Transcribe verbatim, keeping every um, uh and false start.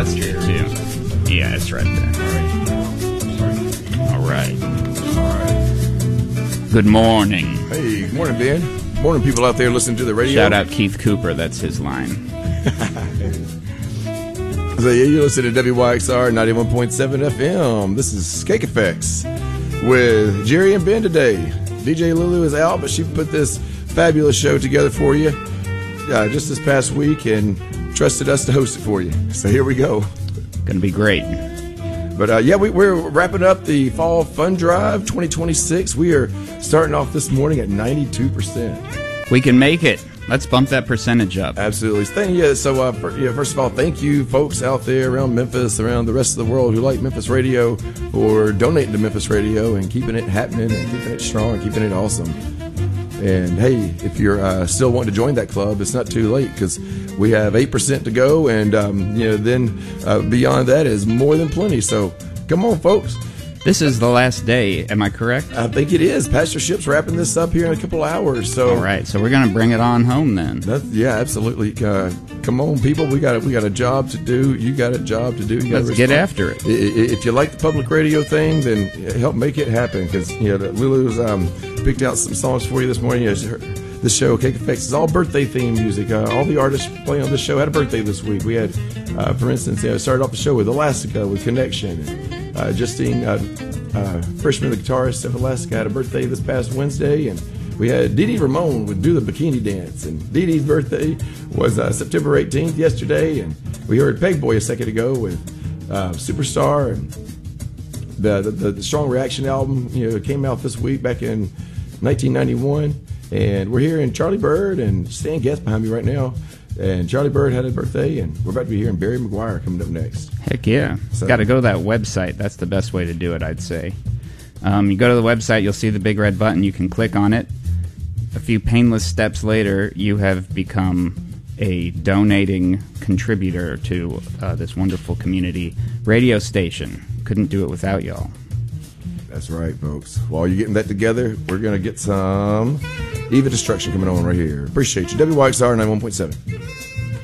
that's true too. Yeah, it's right there. All right. All right. Good morning. Hey, good morning, Ben. Morning, people out there listening to the radio. Shout out Keith Cooper. That's his line. So yeah, you listen to W Y X R ninety-one point seven F M. This is Cake Effects with Jerry and Ben today. D J Lulu is out, but she put this fabulous show together for you uh, just this past week and trusted us to host it for you. So here we go. Gonna be great. But uh, yeah, we, we're wrapping up the Fall Fun Drive twenty twenty-six. We are starting off this morning at ninety-two percent. We can make it. Let's bump that percentage up. Absolutely. Thank you. So, uh, for, yeah, first of all, thank you, folks out there around Memphis, around the rest of the world who like Memphis Radio, for donating to Memphis Radio and keeping it happening and keeping it strong and keeping it awesome. And hey, if you're uh, still wanting to join that club, it's not too late because we have eight percent to go, and um, you know, then uh, beyond that is more than plenty. So, come on, folks. This is the last day, am I correct? I think it is. Pastor Ship's wrapping this up here in a couple of hours. So, all right, so we're going to bring it on home then. That's, yeah, absolutely. Uh, come on, people. We got a, we got a job to do. You got a job to do. You Let's get after it. If you like the public radio thing, then help make it happen. Because you know, Lulu's um, picked out some songs for you this morning. You know, this show, Cake Effects, is all birthday theme music. Uh, all the artists playing on this show had a birthday this week. We had, uh, for instance, you know, started off the show with Elastica, with Connection. And, uh, Justine uh, uh, Frischman, the guitarist of Elastica, had a birthday this past Wednesday. And we had Dee Dee Ramone would do the bikini dance. And Dee Dee's birthday was uh, September eighteenth yesterday. And we heard Peg Boy a second ago with uh, Superstar. And the, the, the Strong Reaction album, you know, came out this week back in nineteen ninety-one. And we're here in Charlie Bird and Stan Getz behind me right now. And Charlie Bird had a birthday, and we're about to be hearing Barry McGuire coming up next. Heck yeah. So, got to go to that website. That's the best way to do it, I'd say. Um, you go to the website, you'll see the big red button. You can click on it. A few painless steps later, you have become a donating contributor to uh, this wonderful community radio station. Couldn't do it without y'all. That's right, folks. While you're getting that together, we're going to get some Eva Destruction coming on right here. Appreciate you. W Y X R ninety-one point seven.